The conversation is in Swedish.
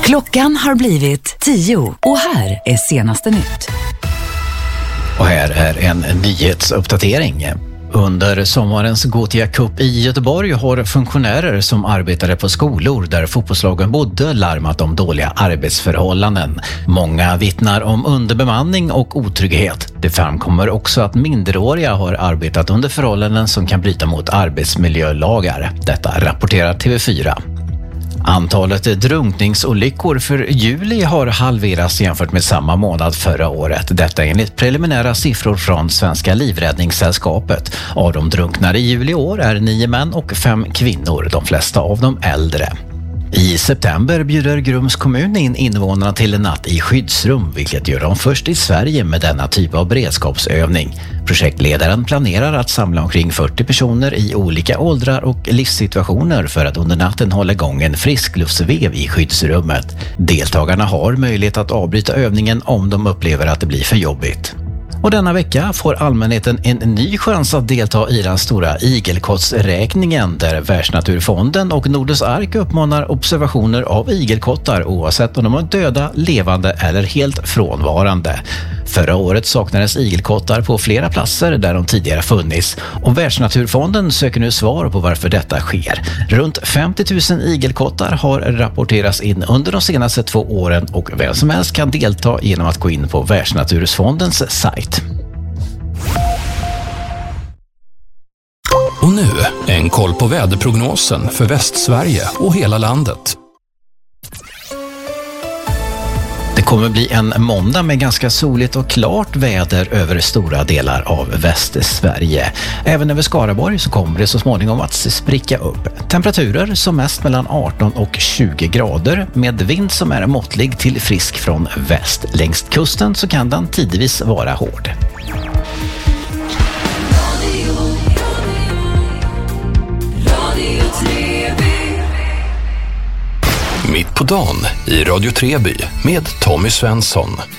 Klockan har blivit 10 och här är senaste nytt. Och här är en nyhetsuppdatering. Under sommarens Gothia Cup i Göteborg har funktionärer som arbetade på skolor där fotbollslagen bodde larmat om dåliga arbetsförhållanden. Många vittnar om underbemanning och otrygghet. Det framkommer också att minderåriga har arbetat under förhållanden som kan bryta mot arbetsmiljölagar. Detta rapporterar TV4. Antalet drunkningsolyckor för juli har halverats jämfört med samma månad förra året. Detta enligt preliminära siffror från Svenska livräddningssällskapet. Av de drunknare i juli år är 9 män och 5 kvinnor, de flesta av dem äldre. I september bjuder Grums kommun in invånarna till en natt i skyddsrum, vilket gör dem först i Sverige med denna typ av beredskapsövning. Projektledaren planerar att samla omkring 40 personer i olika åldrar och livssituationer för att under natten hålla igång en friskluftsvev i skyddsrummet. Deltagarna har möjlighet att avbryta övningen om de upplever att det blir för jobbigt. Och denna vecka får allmänheten en ny chans att delta i den stora igelkottsräkningen där Världsnaturfonden och Nordens Ark uppmanar observationer av igelkottar oavsett om de är döda, levande eller helt frånvarande. Förra året saknades igelkottar på flera platser där de tidigare funnits och Världsnaturfonden söker nu svar på varför detta sker. Runt 50 000 igelkottar har rapporterats in under de senaste 2 åren och vem som helst kan delta genom att gå in på Världsnaturfondens sajt. Och nu en koll på väderprognosen för Västsverige och hela landet. Det kommer bli en måndag med ganska soligt och klart väder över stora delar av Västsverige. Även över Skaraborg så kommer det så småningom att spricka upp. Temperaturer som mest mellan 18 och 20 grader med vind som är måttlig till frisk från väst. Längs kusten så kan den tidvis vara hård. Mitt på dagen i Radio Treby med Tommy Svensson.